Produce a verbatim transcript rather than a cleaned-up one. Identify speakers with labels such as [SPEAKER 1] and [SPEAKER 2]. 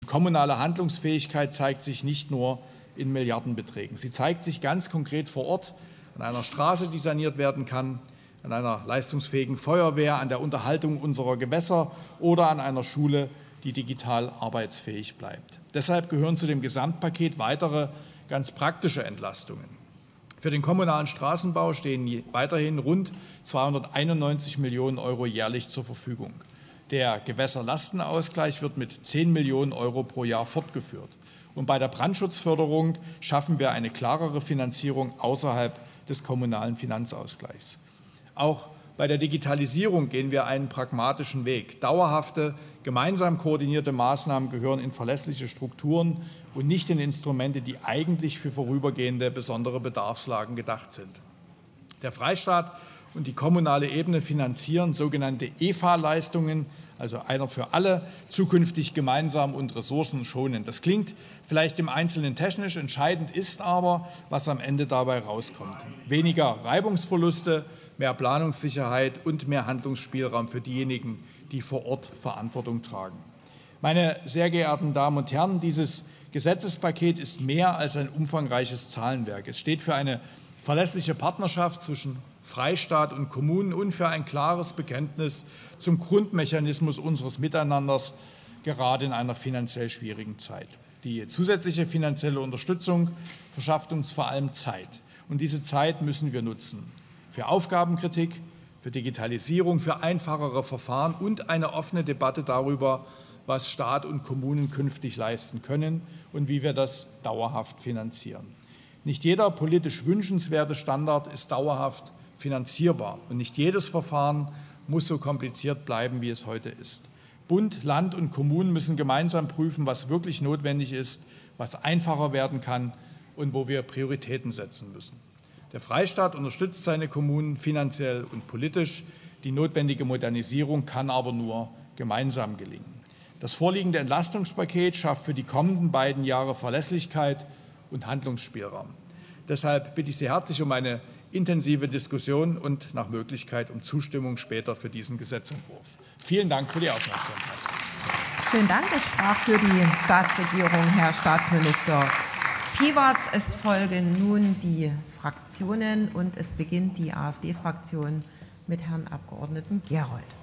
[SPEAKER 1] kommunale Handlungsfähigkeit zeigt sich nicht nur in Milliardenbeträgen. Sie zeigt sich ganz konkret vor Ort an einer Straße, die saniert werden kann, an einer leistungsfähigen Feuerwehr, an der Unterhaltung unserer Gewässer oder an einer Schule, die digital arbeitsfähig bleibt. Deshalb gehören zu dem Gesamtpaket weitere ganz praktische Entlastungen. Für den kommunalen Straßenbau stehen weiterhin rund zweihunderteinundneunzig Millionen Euro jährlich zur Verfügung. Der Gewässerlastenausgleich wird mit zehn Millionen Euro pro Jahr fortgeführt. Und bei der Brandschutzförderung schaffen wir eine klarere Finanzierung außerhalb des kommunalen Finanzausgleichs. Auch bei der Digitalisierung gehen wir einen pragmatischen Weg. Dauerhafte, gemeinsam koordinierte Maßnahmen gehören in verlässliche Strukturen und nicht in Instrumente, die eigentlich für vorübergehende besondere Bedarfslagen gedacht sind. Der Freistaat und die kommunale Ebene finanzieren sogenannte E F A-Leistungen, also einer für alle, zukünftig gemeinsam und ressourcenschonend. Das klingt vielleicht im Einzelnen technisch, entscheidend ist aber, was am Ende dabei rauskommt. Weniger Reibungsverluste, mehr Planungssicherheit und mehr Handlungsspielraum für diejenigen, die vor Ort Verantwortung tragen. Meine sehr geehrten Damen und Herren, dieses Gesetzespaket ist mehr als ein umfangreiches Zahlenwerk. Es steht für eine verlässliche Partnerschaft zwischen Freistaat und Kommunen und für ein klares Bekenntnis zum Grundmechanismus unseres Miteinanders, gerade in einer finanziell schwierigen Zeit. Die zusätzliche finanzielle Unterstützung verschafft uns vor allem Zeit. Und diese Zeit müssen wir nutzen. Für Aufgabenkritik, für Digitalisierung, für einfachere Verfahren und eine offene Debatte darüber, was Staat und Kommunen künftig leisten können und wie wir das dauerhaft finanzieren. Nicht jeder politisch wünschenswerte Standard ist dauerhaft finanzierbar und nicht jedes Verfahren muss so kompliziert bleiben, wie es heute ist. Bund, Land und Kommunen müssen gemeinsam prüfen, was wirklich notwendig ist, was einfacher werden kann und wo wir Prioritäten setzen müssen. Der Freistaat unterstützt seine Kommunen finanziell und politisch. Die notwendige Modernisierung kann aber nur gemeinsam gelingen. Das vorliegende Entlastungspaket schafft für die kommenden beiden Jahre Verlässlichkeit und Handlungsspielraum. Deshalb bitte ich Sie herzlich um eine intensive Diskussion und nach Möglichkeit um Zustimmung später für diesen Gesetzentwurf. Vielen Dank für die Aufmerksamkeit.
[SPEAKER 2] Vielen Dank. Es sprach für die Staatsregierung Herr Staatsminister Piwarz. Es folgen nun die Fraktionen und es beginnt die AfD-Fraktion mit Herrn Abgeordneten Gerold.